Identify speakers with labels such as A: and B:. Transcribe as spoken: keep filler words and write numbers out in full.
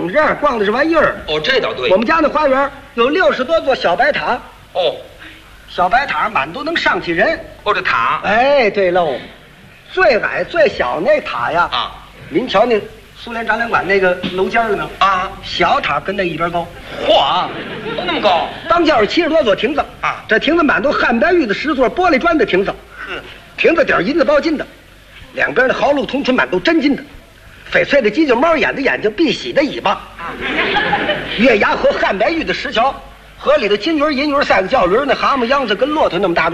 A: 景致，逛的是玩意儿。
B: 哦，这倒对。
A: 我们家那花园有六十多座小白塔。
B: 哦，
A: 小白塔满都能上起人。
B: 哦，这塔。
A: 哎，对喽，最矮最小那塔呀，
B: 啊，
A: 您瞧那苏联展览馆那个楼尖了没有？
B: 啊，
A: 小塔跟那一边高。
B: 嚯，都那么高。
A: 当间有七十多座亭子
B: 啊，
A: 这亭子满都汉白玉的石座、玻璃砖的亭子。
B: 呵，
A: 亭子底儿银子包金的，两边的毫露铜唇满都真金的，翡翠的犄角猫眼的眼睛，碧玺的尾巴，月牙和汉白玉的石桥，河里的金鱼、银鱼、赛个叫驴，那蛤蟆秧子跟骆驼那么大个。